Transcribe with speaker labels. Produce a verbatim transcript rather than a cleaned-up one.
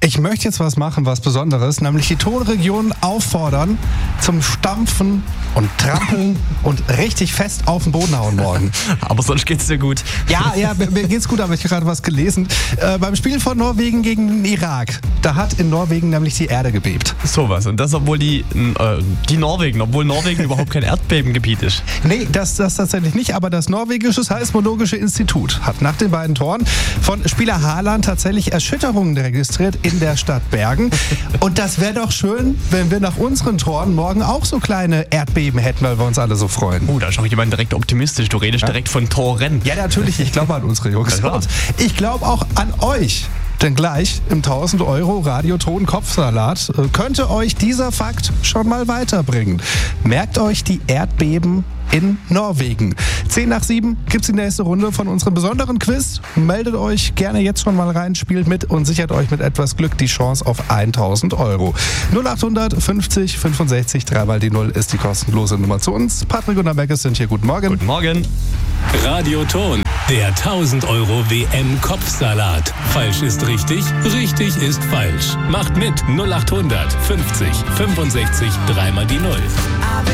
Speaker 1: Ich möchte jetzt was machen, was Besonderes, nämlich die Tonregion auffordern zum Stampfen und Trampeln und richtig fest auf den Boden hauen morgen.
Speaker 2: Aber sonst geht's dir gut.
Speaker 1: Ja, ja, mir, mir geht's gut, aber ich habe gerade was gelesen. Äh, beim Spiel von Norwegen gegen den Irak, da hat in Norwegen nämlich die Erde gebebt.
Speaker 2: Sowas. Und das, obwohl die, äh, die Norwegen, obwohl Norwegen überhaupt kein Erdbebengebiet ist.
Speaker 1: Nee, das, das tatsächlich nicht, aber das norwegische Seismologische Institut hat nach den beiden Toren von Spieler Haaland tatsächlich Erschütterungen registriert in der Stadt Bergen. Und das wäre doch schön, wenn wir nach unseren Toren morgen auch so kleine Erdbeben hätten, weil wir uns alle so freuen.
Speaker 2: Oh, da ist auch jemand direkt optimistisch. Du redest ja? direkt von Toren.
Speaker 1: Ja, natürlich. Ich glaube an unsere Jungs. Und ich glaube auch an euch. Denn gleich im tausend Euro Radioton-Kopfsalat könnte euch dieser Fakt schon mal weiterbringen. Merkt euch die Erdbeben in Norwegen. zehn nach sieben gibt's die nächste Runde von unserem besonderen Quiz. Meldet euch gerne jetzt schon mal rein, spielt mit und sichert euch mit etwas Glück die Chance auf tausend Euro. null achthundert fünfzig fünfundsechzig, dreimal die Null ist die kostenlose Nummer zu uns. Patrick und Beckes sind hier. Guten Morgen.
Speaker 2: Guten Morgen.
Speaker 3: Radioton, der tausend Euro W M-Kopfsalat. Falsch ist richtig, richtig ist falsch. Macht mit null achthundert fünfzig fünfundsechzig, dreimal die Null.